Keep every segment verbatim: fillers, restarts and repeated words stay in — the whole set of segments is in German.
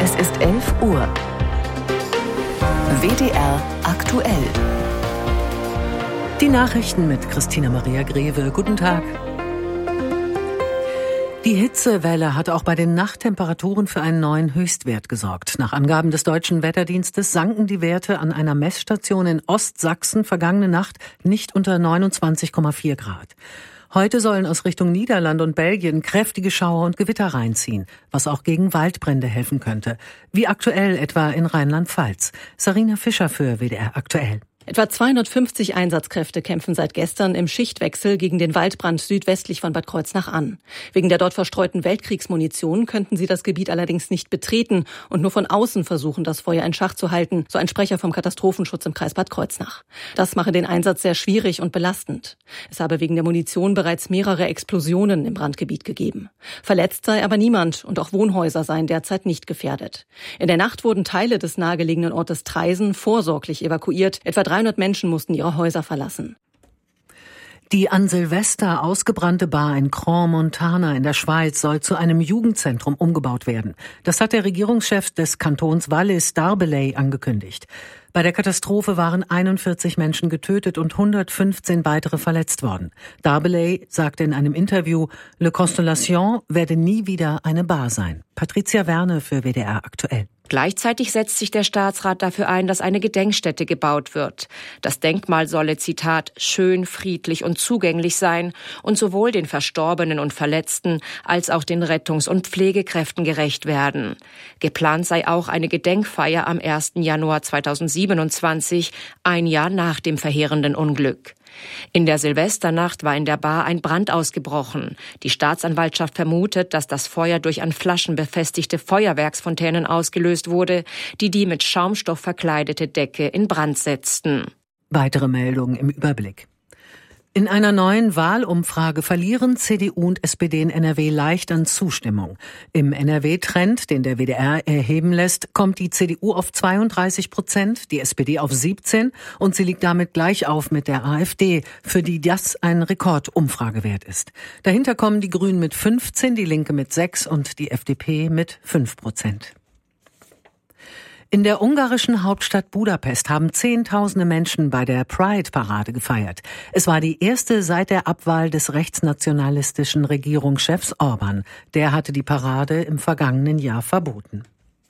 Es ist elf Uhr. W D R aktuell. Die Nachrichten mit Christina Maria Greve. Guten Tag. Die Hitzewelle hat auch bei den Nachttemperaturen für einen neuen Höchstwert gesorgt. Nach Angaben des Deutschen Wetterdienstes sanken die Werte an einer Messstation in Ostsachsen vergangene Nacht nicht unter neunundzwanzig Komma vier Grad. Heute sollen aus Richtung Niederlande und Belgien kräftige Schauer und Gewitter reinziehen, was auch gegen Waldbrände helfen könnte. Wie aktuell etwa in Rheinland-Pfalz. Sarina Fischer für W D R aktuell. Etwa zweihundertfünfzig Einsatzkräfte kämpfen seit gestern im Schichtwechsel gegen den Waldbrand südwestlich von Bad Kreuznach an. Wegen der dort verstreuten Weltkriegsmunition könnten sie das Gebiet allerdings nicht betreten und nur von außen versuchen, das Feuer in Schach zu halten, so ein Sprecher vom Katastrophenschutz im Kreis Bad Kreuznach. Das mache den Einsatz sehr schwierig und belastend. Es habe wegen der Munition bereits mehrere Explosionen im Brandgebiet gegeben. Verletzt sei aber niemand und auch Wohnhäuser seien derzeit nicht gefährdet. In der Nacht wurden Teile des nahegelegenen Ortes Traisen vorsorglich evakuiert. Etwa dreihundert Menschen mussten ihre Häuser verlassen. Die an Silvester ausgebrannte Bar in Crans-Montana in der Schweiz soll zu einem Jugendzentrum umgebaut werden. Das hat der Regierungschef des Kantons Wallis, Darbelay, angekündigt. Bei der Katastrophe waren einundvierzig Menschen getötet und hundertfünfzehn weitere verletzt worden. Darbelay sagte in einem Interview, Le Constellation werde nie wieder eine Bar sein. Patricia Werne für W D R aktuell. Gleichzeitig setzt sich der Staatsrat dafür ein, dass eine Gedenkstätte gebaut wird. Das Denkmal solle, Zitat, schön, friedlich und zugänglich sein und sowohl den Verstorbenen und Verletzten als auch den Rettungs- und Pflegekräften gerecht werden. Geplant sei auch eine Gedenkfeier am ersten Januar zweitausendsiebenundzwanzig, ein Jahr nach dem verheerenden Unglück. In der Silvesternacht war in der Bar ein Brand ausgebrochen. Die Staatsanwaltschaft vermutet, dass das Feuer durch an Flaschen befestigte Feuerwerksfontänen ausgelöst wurde, die die mit Schaumstoff verkleidete Decke in Brand setzten. Weitere Meldungen im Überblick. In einer neuen Wahlumfrage verlieren C D U und S P D in N R W leicht an Zustimmung. Im N R W-Trend, den der W D R erheben lässt, kommt die C D U auf zweiunddreißig Prozent, die S P D auf siebzehn und sie liegt damit gleich auf mit der AfD, für die das ein Rekordumfragewert ist. Dahinter kommen die Grünen mit fünfzehn, die Linke mit sechs und die F D P mit fünf Prozent. In der ungarischen Hauptstadt Budapest haben Zehntausende Menschen bei der Pride-Parade gefeiert. Es war die erste seit der Abwahl des rechtsnationalistischen Regierungschefs Orban. Der hatte die Parade im vergangenen Jahr verboten.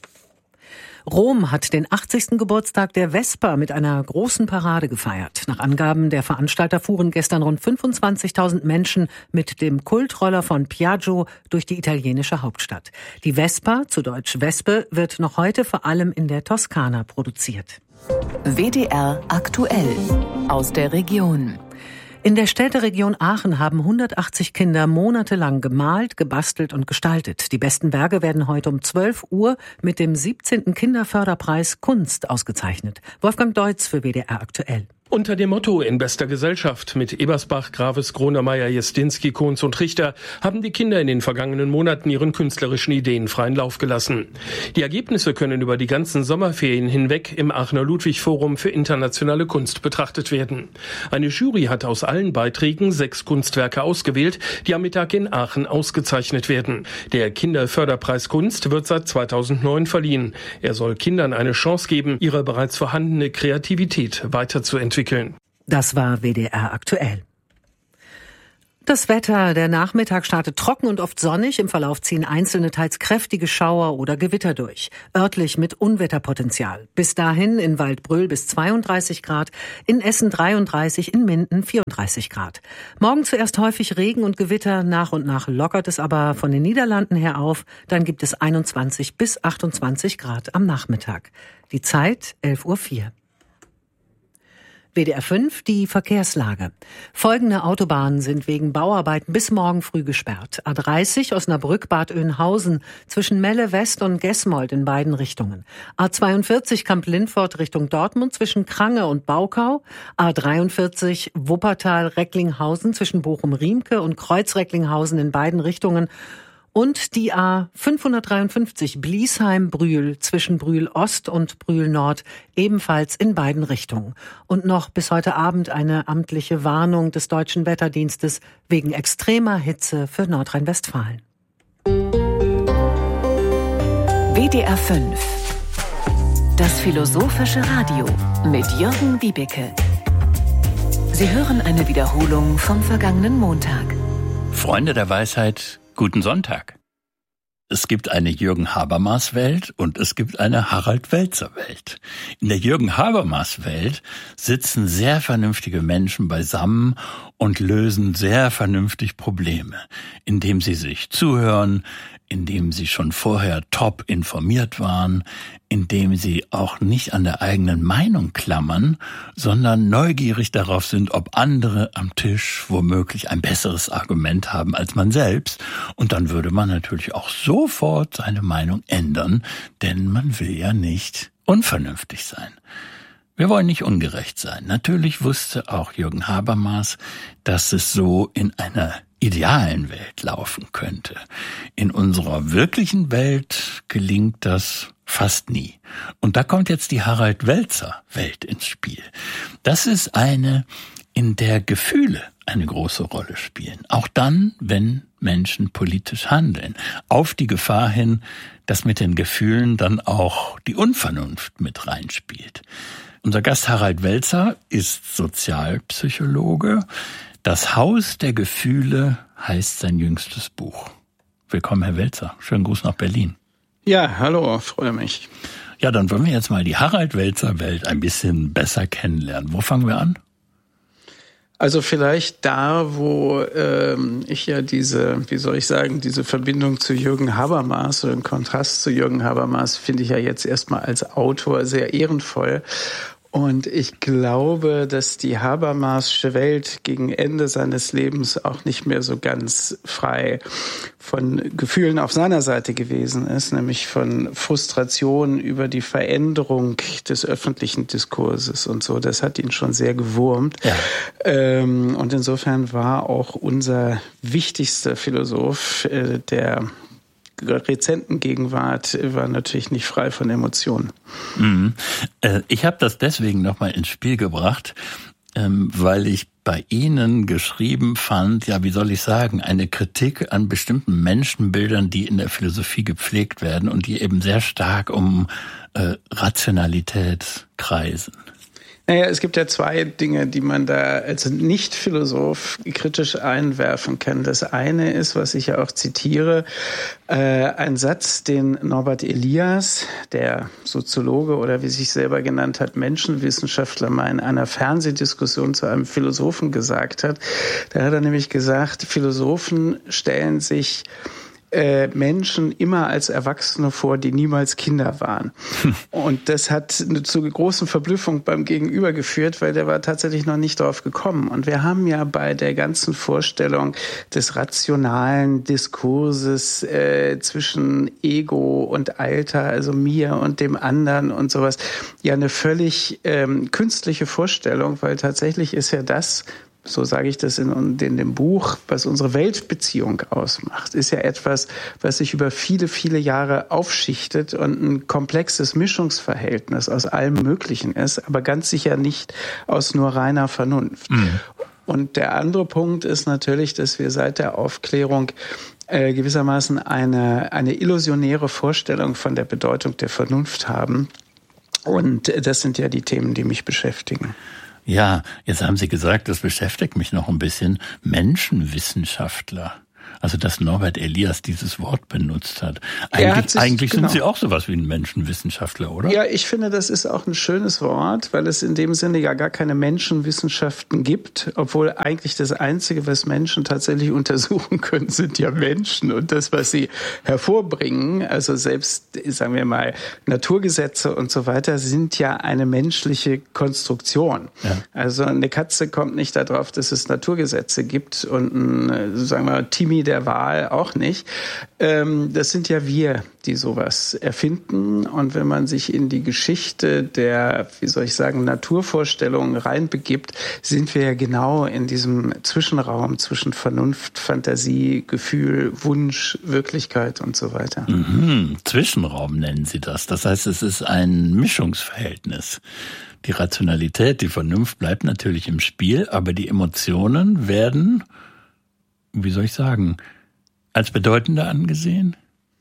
Rom hat den achtzigsten Geburtstag der Vespa mit einer großen Parade gefeiert. Nach Angaben der Veranstalter fuhren gestern rund fünfundzwanzigtausend Menschen mit dem Kultroller von Piaggio durch die italienische Hauptstadt. Die Vespa, zu Deutsch Wespe, wird noch heute vor allem in der Toskana produziert. W D R aktuell aus der Region. In der Städteregion Aachen haben hundertachtzig Kinder monatelang gemalt, gebastelt und gestaltet. Die besten Werke werden heute um zwölf Uhr mit dem siebzehnten Kinderförderpreis Kunst ausgezeichnet. Wolfgang Deutz für W D R aktuell. Unter dem Motto In bester Gesellschaft mit Ebersbach, Graves, Gronemeyer, Jestinski, Kohns und Richter haben die Kinder in den vergangenen Monaten ihren künstlerischen Ideen freien Lauf gelassen. Die Ergebnisse können über die ganzen Sommerferien hinweg im Aachener Ludwig-Forum für internationale Kunst betrachtet werden. Eine Jury hat aus allen Beiträgen sechs Kunstwerke ausgewählt, die am Mittag in Aachen ausgezeichnet werden. Der Kinderförderpreis Kunst wird seit zweitausendneun verliehen. Er soll Kindern eine Chance geben, ihre bereits vorhandene Kreativität weiterzuentwickeln. Das war W D R aktuell. Das Wetter, der Nachmittag startet trocken und oft sonnig. Im Verlauf ziehen einzelne teils kräftige Schauer oder Gewitter durch. Örtlich mit Unwetterpotenzial. Bis dahin in Waldbröl bis zweiunddreißig Grad, in Essen dreiunddreißig, in Minden vierunddreißig Grad. Morgen zuerst häufig Regen und Gewitter, nach und nach lockert es aber von den Niederlanden her auf. Dann gibt es einundzwanzig bis achtundzwanzig Grad am Nachmittag. Die Zeit elf Uhr vier. W D R fünf, die Verkehrslage. Folgende Autobahnen sind wegen Bauarbeiten bis morgen früh gesperrt. A dreißig Osnabrück-Bad Oeynhausen zwischen Melle West und Gesmold in beiden Richtungen. A zweiundvierzig Kamp-Lindfort Richtung Dortmund zwischen Krange und Baukau. A dreiundvierzig Wuppertal-Recklinghausen zwischen Bochum-Riemke und Kreuz-Recklinghausen in beiden Richtungen. Und die A fünfhundertdreiundfünfzig Bliesheim-Brühl zwischen Brühl-Ost und Brühl-Nord ebenfalls in beiden Richtungen. Und noch bis heute Abend eine amtliche Warnung des Deutschen Wetterdienstes wegen extremer Hitze für Nordrhein-Westfalen. W D R fünf. Das philosophische Radio mit Jürgen Wiebeke. Sie hören eine Wiederholung vom vergangenen Montag. Freunde der Weisheit, guten Sonntag. Es gibt eine Jürgen Habermas-Welt und es gibt eine Harald-Welzer-Welt. In der Jürgen Habermas-Welt sitzen sehr vernünftige Menschen beisammen und lösen sehr vernünftig Probleme, indem sie sich zuhören, indem sie schon vorher top informiert waren, indem sie auch nicht an der eigenen Meinung klammern, sondern neugierig darauf sind, ob andere am Tisch womöglich ein besseres Argument haben als man selbst. Und dann würde man natürlich auch sofort seine Meinung ändern, denn man will ja nicht unvernünftig sein. Wir wollen nicht ungerecht sein. Natürlich wusste auch Jürgen Habermas, dass es so in einer idealen Welt laufen könnte. In unserer wirklichen Welt gelingt das fast nie. Und da kommt jetzt die Harald-Welzer-Welt ins Spiel. Das ist eine, in der Gefühle eine große Rolle spielen. Auch dann, wenn Menschen politisch handeln. Auf die Gefahr hin, dass mit den Gefühlen dann auch die Unvernunft mit reinspielt. Unser Gast Harald Welzer ist Sozialpsychologe. Das Haus der Gefühle heißt sein jüngstes Buch. Willkommen, Herr Welzer. Schönen Gruß nach Berlin. Ja, hallo, freue mich. Ja, dann wollen wir jetzt mal die Harald-Welzer-Welt ein bisschen besser kennenlernen. Wo fangen wir an? Also vielleicht da, wo ähm, ich ja diese, wie soll ich sagen, diese Verbindung zu Jürgen Habermas oder den Kontrast zu Jürgen Habermas finde ich ja jetzt erstmal als Autor sehr ehrenvoll. Und ich glaube, dass die Habermasche Welt gegen Ende seines Lebens auch nicht mehr so ganz frei von Gefühlen auf seiner Seite gewesen ist, nämlich von Frustration über die Veränderung des öffentlichen Diskurses und so. Das hat ihn schon sehr gewurmt. Ja. Ähm, und insofern war auch unser wichtigster Philosoph, äh, der rezenten Gegenwart, war natürlich nicht frei von Emotionen. Mhm. Äh, ich habe das deswegen nochmal ins Spiel gebracht, ähm, weil ich bei Ihnen geschrieben fand, ja, wie soll ich sagen, eine Kritik an bestimmten Menschenbildern, die in der Philosophie gepflegt werden und die eben sehr stark um äh, Rationalität kreisen. Naja, es gibt ja zwei Dinge, die man da als Nicht-Philosoph kritisch einwerfen kann. Das eine ist, was ich ja auch zitiere, äh, ein Satz, den Norbert Elias, der Soziologe oder wie sich selber genannt hat, Menschenwissenschaftler, mal in einer Fernsehdiskussion zu einem Philosophen gesagt hat. Da hat er nämlich gesagt, Philosophen stellen sich Menschen immer als Erwachsene vor, die niemals Kinder waren. Hm. Und das hat zu großen Verblüffung beim Gegenüber geführt, weil der war tatsächlich noch nicht drauf gekommen. Und wir haben ja bei der ganzen Vorstellung des rationalen Diskurses äh, zwischen Ego und Alter, also mir und dem anderen und sowas, ja eine völlig ähm, künstliche Vorstellung, weil tatsächlich ist ja das, so sage ich das in, in dem Buch, was unsere Weltbeziehung ausmacht, ist ja etwas, was sich über viele, viele Jahre aufschichtet und ein komplexes Mischungsverhältnis aus allem Möglichen ist, aber ganz sicher nicht aus nur reiner Vernunft. Mhm. Und der andere Punkt ist natürlich, dass wir seit der Aufklärung äh, gewissermaßen eine, eine illusionäre Vorstellung von der Bedeutung der Vernunft haben. Und das sind ja die Themen, die mich beschäftigen. Ja, jetzt haben Sie gesagt, das beschäftigt mich noch ein bisschen. Menschenwissenschaftler. Also, dass Norbert Elias dieses Wort benutzt hat. Eigentlich, hat sich, eigentlich genau. sind Sie auch sowas wie ein Menschenwissenschaftler, oder? Ja, ich finde, das ist auch ein schönes Wort, weil es in dem Sinne ja gar keine Menschenwissenschaften gibt, obwohl eigentlich das Einzige, was Menschen tatsächlich untersuchen können, sind ja Menschen und das, was sie hervorbringen, also selbst, sagen wir mal, Naturgesetze und so weiter, sind ja eine menschliche Konstruktion. Ja. Also eine Katze kommt nicht darauf, dass es Naturgesetze gibt und ein, sagen wir mal, Timmy der Wahl auch nicht. Das sind ja wir, die sowas erfinden. Und wenn man sich in die Geschichte der, wie soll ich sagen, Naturvorstellungen reinbegibt, sind wir ja genau in diesem Zwischenraum zwischen Vernunft, Fantasie, Gefühl, Wunsch, Wirklichkeit und so weiter. Mhm. Zwischenraum nennen Sie das. Das heißt, es ist ein Mischungsverhältnis. Die Rationalität, die Vernunft bleibt natürlich im Spiel, aber die Emotionen werden, wie soll ich sagen, als bedeutender angesehen?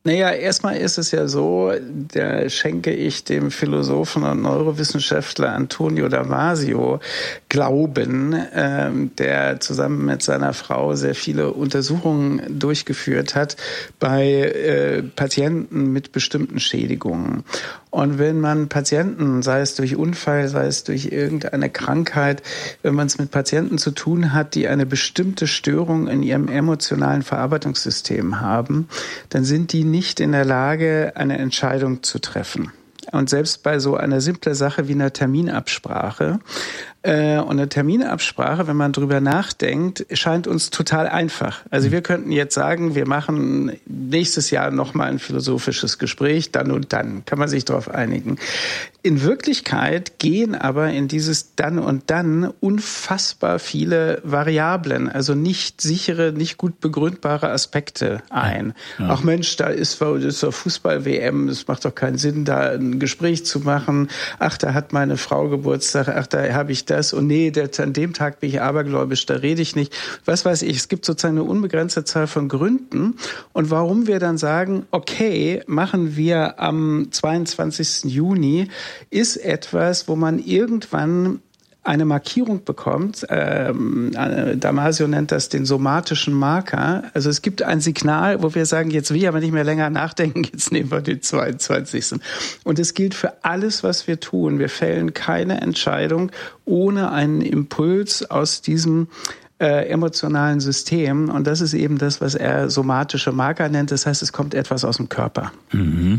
Naja, erstmal ist es ja so, da schenke ich dem Philosophen und Neurowissenschaftler Antonio Damasio Glauben, ähm, der zusammen mit seiner Frau sehr viele Untersuchungen durchgeführt hat bei äh, Patienten mit bestimmten Schädigungen. Und wenn man Patienten, sei es durch Unfall, sei es durch irgendeine Krankheit, wenn man es mit Patienten zu tun hat, die eine bestimmte Störung in ihrem emotionalen Verarbeitungssystem haben, dann sind die nicht in der Lage, eine Entscheidung zu treffen. Und selbst bei so einer simplen Sache wie einer Terminabsprache, äh, und eine Terminabsprache, wenn man drüber nachdenkt, scheint uns total einfach. Also wir könnten jetzt sagen, wir machen nächstes Jahr nochmal ein philosophisches Gespräch, dann und dann, kann man sich darauf einigen. In Wirklichkeit gehen aber in dieses dann und dann unfassbar viele Variablen, also nicht sichere, nicht gut begründbare Aspekte ein. Ja. Ach Mensch, da ist zur Fußball-W M, es macht doch keinen Sinn, da ein Gespräch zu machen. Ach, da hat meine Frau Geburtstag, ach, da habe ich das und nee, der, an dem Tag bin ich abergläubisch, da rede ich nicht. Was weiß ich, es gibt sozusagen eine unbegrenzte Zahl von Gründen und warum wir dann sagen, okay, machen wir am zweiundzwanzigsten Juni, ist etwas, wo man irgendwann eine Markierung bekommt. Ähm, Damasio nennt das den somatischen Marker. Also es gibt ein Signal, wo wir sagen, jetzt will ich aber nicht mehr länger nachdenken, jetzt nehmen wir den zweiundzwanzigsten Und es gilt für alles, was wir tun. Wir fällen keine Entscheidung ohne einen Impuls aus diesem äh, emotionalen System. Und das ist eben das, was er somatische Marker nennt. Das heißt, es kommt etwas aus dem Körper. Mhm.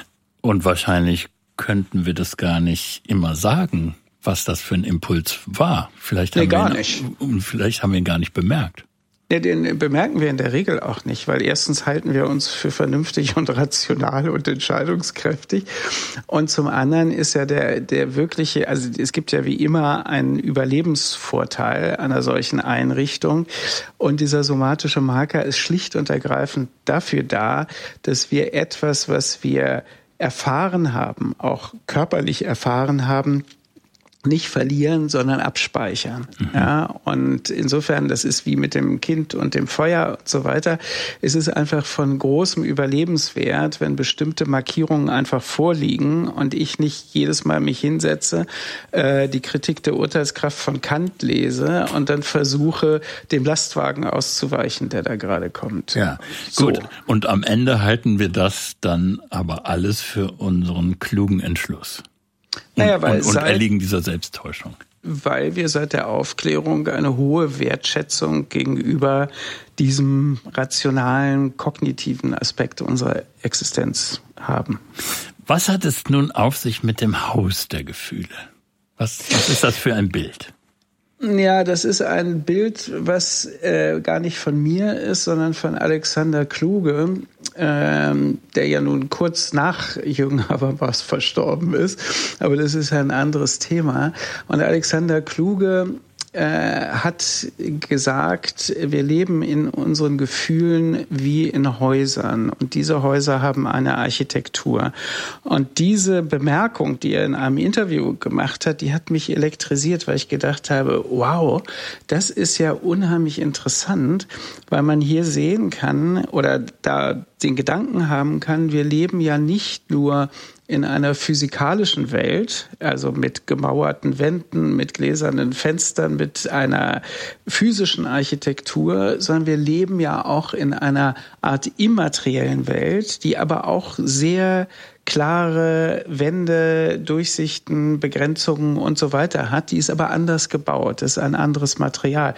Und wahrscheinlich könnten wir das gar nicht immer sagen, was das für ein Impuls war. Vielleicht haben, nee, gar wir ihn, nicht. Vielleicht haben wir ihn gar nicht bemerkt. Ja, den bemerken wir in der Regel auch nicht, weil erstens halten wir uns für vernünftig und rational und entscheidungskräftig. Und zum anderen ist ja der, der wirkliche, also es gibt ja wie immer einen Überlebensvorteil einer solchen Einrichtung. Und dieser somatische Marker ist schlicht und ergreifend dafür da, dass wir etwas, was wir erfahren haben, auch körperlich erfahren haben, nicht verlieren, sondern abspeichern. Mhm. Ja, und insofern, das ist wie mit dem Kind und dem Feuer und so weiter. Es ist einfach von großem Überlebenswert, wenn bestimmte Markierungen einfach vorliegen und ich nicht jedes Mal mich hinsetze, äh, die Kritik der Urteilskraft von Kant lese und dann versuche, dem Lastwagen auszuweichen, der da gerade kommt. Ja, so. Gut. Und am Ende halten wir das dann aber alles für unseren klugen Entschluss. Und, naja, weil und, und seit, erliegen dieser Selbsttäuschung. Weil wir seit der Aufklärung eine hohe Wertschätzung gegenüber diesem rationalen, kognitiven Aspekt unserer Existenz haben. Was hat es nun auf sich mit dem Haus der Gefühle? Was, was ist das für ein Bild? Ja, das ist ein Bild, was äh, gar nicht von mir ist, sondern von Alexander Kluge, ähm, der ja nun kurz nach Jürgen Habermas verstorben ist. Aber das ist ein anderes Thema. Und Alexander Kluge äh, hat gesagt, wir leben in unseren Gefühlen wie in Häusern. Und diese Häuser haben eine Architektur. Und diese Bemerkung, die er in einem Interview gemacht hat, die hat mich elektrisiert, weil ich gedacht habe, wow, das ist ja unheimlich interessant, weil man hier sehen kann oder da den Gedanken haben kann, wir leben ja nicht nur in einer physikalischen Welt, also mit gemauerten Wänden, mit gläsernen Fenstern, mit einer physischen Architektur, sondern wir leben ja auch in einer Art immateriellen Welt, die aber auch sehr klare Wände, Durchsichten, Begrenzungen und so weiter hat. Die ist aber anders gebaut, das ist ein anderes Material.